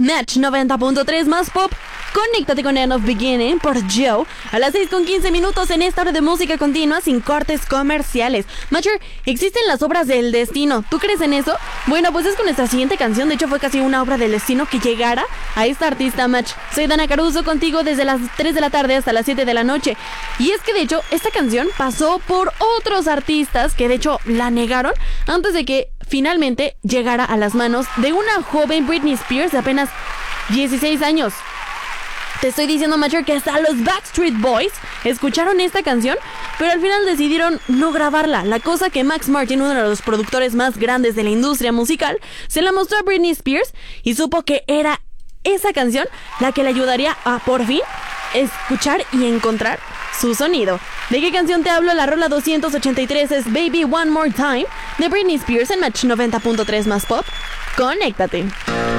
Match 90.3 más pop. Conéctate con End of Beginning por Joe a las 6:15 en esta hora de música continua sin cortes comerciales. Matcher, existen las obras del destino. ¿Tú crees en eso? Bueno, pues es con nuestra siguiente canción. De hecho, fue casi una obra del destino que llegara a esta artista, Match. Soy Dana Caruso contigo desde las 3 de la tarde hasta las 7 de la noche. Y es que de hecho, esta canción pasó por otros artistas que de hecho la negaron antes de que finalmente llegara a las manos de una joven Britney Spears de apenas 16 años. Te estoy diciendo, Matcher, que hasta los Backstreet Boys escucharon esta canción, pero al final decidieron no grabarla. La cosa que Max Martin, uno de los productores más grandes de la industria musical, se la mostró a Britney Spears y supo que era esa canción la que le ayudaría a, por fin, escuchar y encontrar su sonido. ¿De qué canción te hablo? La rola 283 es Baby One More Time de Britney Spears en Match 90.3 más pop. Conéctate.